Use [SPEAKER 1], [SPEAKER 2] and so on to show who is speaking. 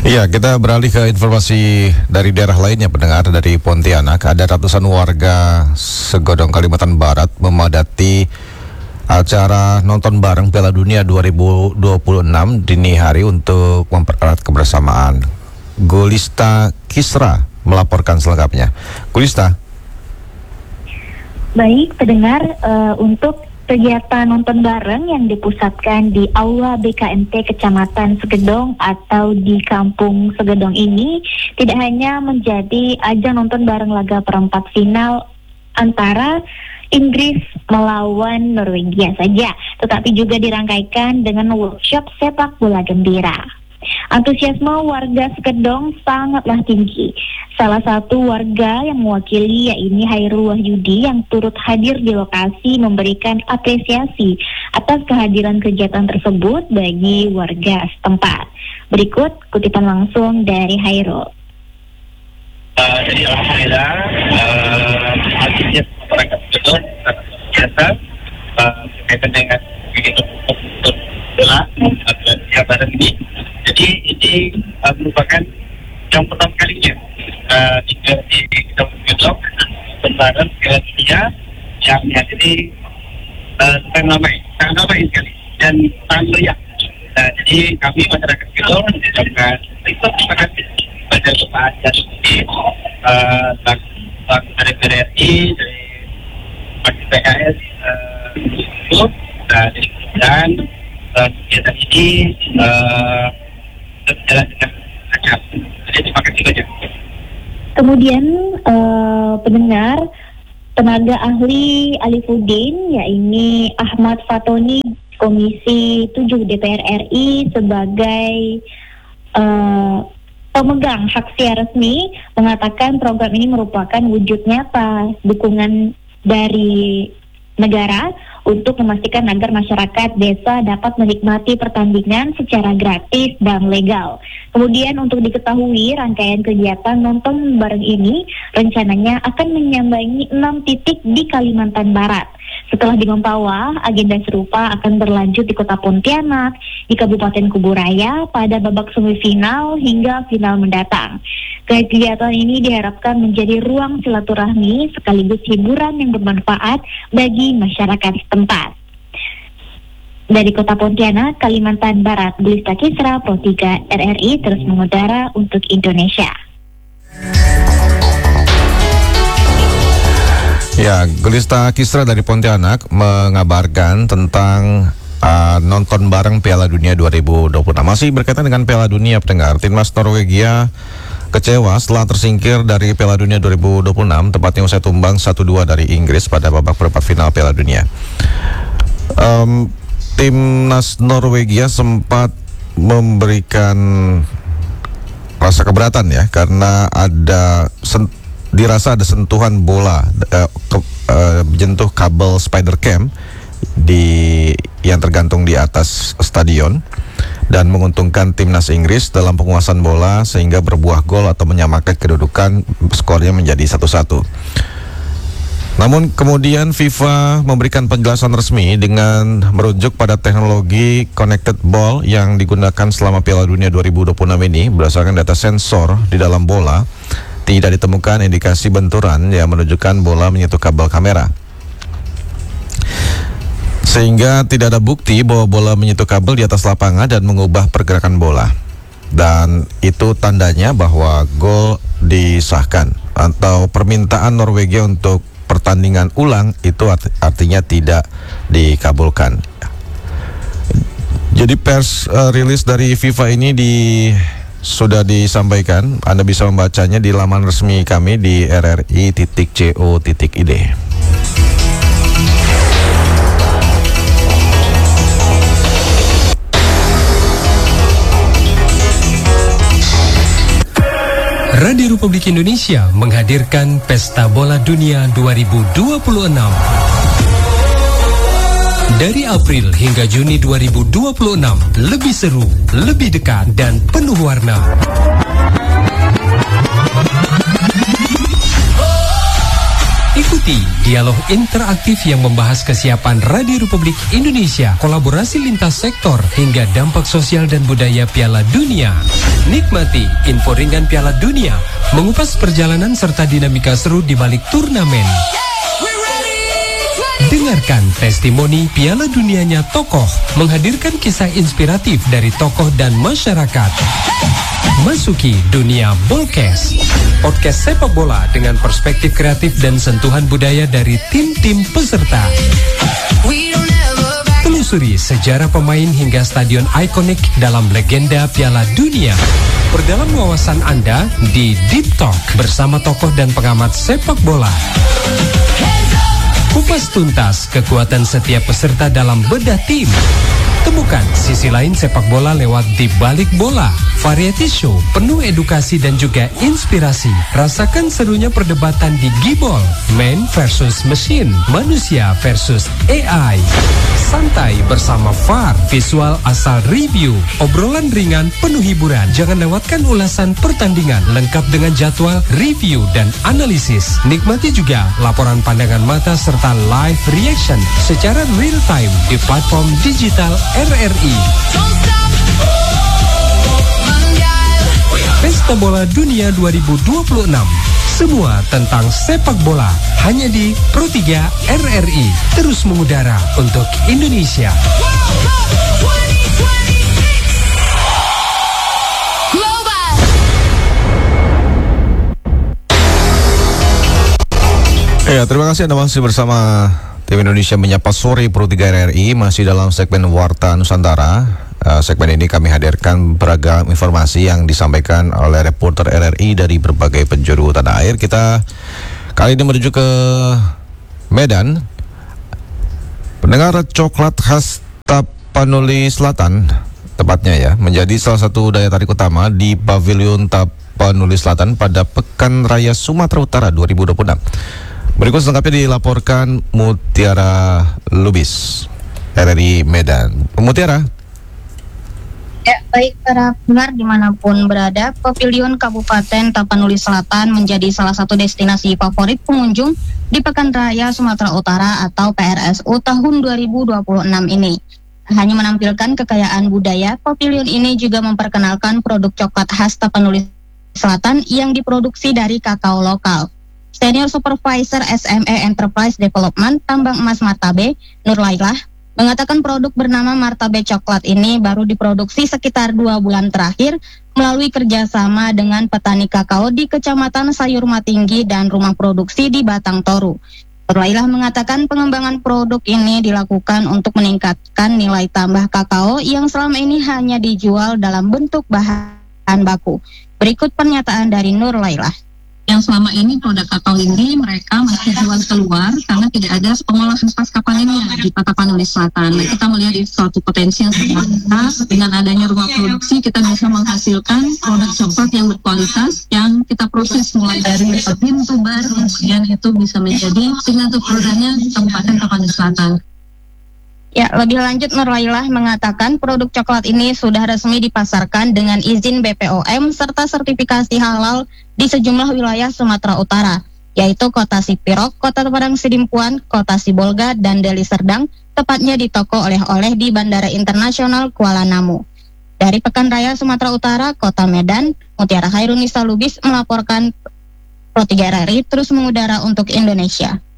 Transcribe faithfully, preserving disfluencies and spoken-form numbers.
[SPEAKER 1] Iya, kita beralih ke informasi dari daerah lainnya, pendengar. Dari Pontianak, ada ratusan warga Segodong, Kalimantan Barat memadati acara nonton bareng Piala Dunia dua ribu dua puluh enam dini hari untuk mempererat kebersamaan. Gulista Kisra melaporkan selengkapnya. Gulista.
[SPEAKER 2] Baik, pendengar, uh, untuk kegiatan nonton bareng yang dipusatkan di Aula B K M T Kecamatan Segedong atau di Kampung Segedong ini tidak hanya menjadi ajang nonton bareng laga perempat final antara Inggris melawan Norwegia saja, tetapi juga dirangkaikan dengan workshop sepak bola gembira. Antusiasme warga Segedong sangatlah tinggi. Salah satu warga yang mewakili yaitu Hairul Wahyudi yang turut hadir di lokasi memberikan apresiasi atas kehadiran kegiatan tersebut bagi warga setempat. Berikut kutipan langsung dari Hairul.
[SPEAKER 3] Uh, jadi alhamdulillah uh, aktivitas masyarakat Segedong biasa berkaitan dengan kegiatan bola ya bareng ini. Jadi ini uh, merupakan yang pertama kalinya uh, di kita Segedong bareng Piala Dunia yang dihadiri uh, sangat ramai, sangat ramai sekali dan sangat meriah. Uh, jadi kami masyarakat Segedong mengucapkan terima kasih pada Bapak Ajat uh, Bang dari D P R R I, dari Parti P K S uh, itu uh, dan uh, kegiatan ini uh, berjalan dengan lancar. Jadi terima kasih banyak.
[SPEAKER 2] Kemudian uh, pendengar, tenaga ahli Alifuddin yaitu Ahmad Fatoni Komisi tujuh D P R R I sebagai uh, pemegang hak siar resmi mengatakan program ini merupakan wujud nyata dukungan dari negara untuk memastikan agar masyarakat desa dapat menikmati pertandingan secara gratis dan legal. Kemudian untuk diketahui rangkaian kegiatan nonton bareng ini rencananya akan menyambangi enam titik di Kalimantan Barat. Setelah di Mempawah, agenda serupa akan berlanjut di Kota Pontianak, di Kabupaten Kuburaya pada babak semifinal hingga final mendatang. Kegiatan ini diharapkan menjadi ruang silaturahmi sekaligus hiburan yang bermanfaat bagi masyarakat setempat. Dari Kota Pontianak, Kalimantan Barat, Gulista Kisra, Pro tiga R R I terus mengudara untuk Indonesia.
[SPEAKER 1] Ya, Gulista Kisra dari Pontianak mengabarkan tentang uh, nonton bareng Piala Dunia dua ribu dua puluh enam. Masih berkaitan dengan Piala Dunia, pendengar, timnas Norwegia kecewa setelah tersingkir dari Piala Dunia dua ribu dua puluh enam, tepatnya usai tumbang satu dua dari Inggris pada babak perempat final Piala Dunia. Um, timnas Norwegia sempat memberikan rasa keberatan ya, karena ada sen- dirasa ada sentuhan bola uh, ke, uh, menyentuh kabel spider cam di yang tergantung di atas stadion dan menguntungkan timnas Inggris dalam penguasaan bola sehingga berbuah gol atau menyamakan kedudukan, skornya menjadi satu satu. Namun kemudian FIFA memberikan penjelasan resmi dengan merujuk pada teknologi connected ball yang digunakan selama Piala Dunia dua ribu dua puluh enam ini. Berdasarkan data sensor di dalam bola, tidak ditemukan indikasi benturan yang menunjukkan bola menyentuh kabel kamera, sehingga tidak ada bukti bahwa bola menyentuh kabel di atas lapangan dan mengubah pergerakan bola. Dan itu tandanya bahwa gol disahkan atau permintaan Norwegia untuk pertandingan ulang itu art- artinya tidak dikabulkan. Jadi pers uh, rilis dari FIFA ini di sudah disampaikan. Anda bisa membacanya di laman resmi kami di r r i titik co titik i d.
[SPEAKER 4] Radio Republik Indonesia menghadirkan Pesta Bola Dunia dua ribu dua puluh enam. Dari April hingga Juni dua ribu dua puluh enam, lebih seru, lebih dekat, dan penuh warna. Ikuti dialog interaktif yang membahas kesiapan Radio Republik Indonesia, kolaborasi lintas sektor, hingga dampak sosial dan budaya Piala Dunia. Nikmati info ringan Piala Dunia, mengupas perjalanan serta dinamika seru di balik turnamen. Dengarkan testimoni Piala Dunianya tokoh, menghadirkan kisah inspiratif dari tokoh dan masyarakat. Masuki dunia Bolkes, podcast sepak bola dengan perspektif kreatif dan sentuhan budaya dari tim-tim peserta. Telusuri sejarah pemain hingga stadion ikonik dalam legenda Piala Dunia. Perdalam wawasan Anda di Deep Talk bersama tokoh dan pengamat sepak bola. Kupas tuntas kekuatan setiap peserta dalam bedah tim. Temukan sisi lain sepak bola lewat Di Balik Bola, variety show penuh edukasi dan juga inspirasi. Rasakan serunya perdebatan di Gibol, man versus machine, manusia versus A I. Santai bersama V A R, visual asal review, obrolan ringan penuh hiburan. Jangan lewatkan ulasan pertandingan lengkap dengan jadwal, review dan analisis. Nikmati juga laporan pandangan mata serta live reaction secara real time di platform digital R R I. Pesta Bola Dunia dua ribu dua puluh enam. Semua tentang sepak bola hanya di Pro tiga R R I, terus mengudara untuk Indonesia.
[SPEAKER 1] Ya, terima kasih Anda masih bersama tim Indonesia Menyapa Sore Pro tiga R R I, masih dalam segmen Warta Nusantara. Uh, segmen ini kami hadirkan beragam informasi yang disampaikan oleh reporter R R I dari berbagai penjuru tanah air. Kita kali ini menuju ke Medan. Pendengar, coklat khas Tapanuli Selatan, tepatnya ya, menjadi salah satu daya tarik utama di Pavilion Tapanuli Selatan pada Pekan Raya Sumatera Utara dua ribu dua puluh enam. Berikut selengkapnya dilaporkan Mutiara Lubis, R R I Medan. Mutiara.
[SPEAKER 5] Ya, baik para pendengar dimanapun berada, Pavilion Kabupaten Tapanuli Selatan menjadi salah satu destinasi favorit pengunjung di Pekan Raya Sumatera Utara atau P R S U tahun dua ribu dua puluh enam ini. Hanya menampilkan kekayaan budaya, pavilion ini juga memperkenalkan produk coklat khas Tapanuli Selatan yang diproduksi dari kakao lokal. Senior Supervisor S M E Enterprise Development Tambang Emas Martabe, Nur Lailah, mengatakan produk bernama Martabe Coklat ini baru diproduksi sekitar dua bulan terakhir melalui kerjasama dengan petani kakao di Kecamatan Sayurma Tinggi dan rumah produksi di Batang Toru. Nur Lailah mengatakan pengembangan produk ini dilakukan untuk meningkatkan nilai tambah kakao yang selama ini hanya dijual dalam bentuk bahan baku. Berikut pernyataan dari Nur Lailah.
[SPEAKER 6] Yang selama ini produk kakao ini mereka masih jual keluar karena tidak ada pengolahan pasca panennya di Tapanuli Selatan. Nah, kita melihat itu suatu potensi yang sangat besar. Dengan adanya rumah produksi, kita bisa menghasilkan produk coklat yang berkualitas yang kita proses mulai dari bean to bar, kemudian itu bisa menjadi signature produknya Kabupaten Tapanuli Selatan.
[SPEAKER 5] Ya, lebih lanjut Nur Lailah mengatakan produk coklat ini sudah resmi dipasarkan dengan izin B P O M serta sertifikasi halal di sejumlah wilayah Sumatera Utara, yaitu Kota Sipirok, Kota Padang Sidimpuan, Kota Sibolga, dan Deli Serdang, tepatnya di toko oleh-oleh di Bandara Internasional Kuala Namu. Dari Pekan Raya Sumatera Utara, Kota Medan, Mutiara Khairunisa Lubis melaporkan Pro tiga R R I terus mengudara untuk Indonesia.